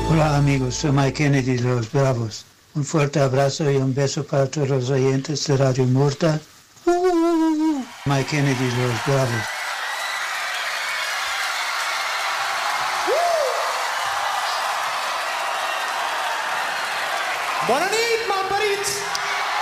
Hola amigos, soy Mike Kennedy de Los Bravos. Un fuerte abrazo y un beso para todos los oyentes de Radio Murta. Mike Kennedy de Los Bravos. Bona nit, malparits!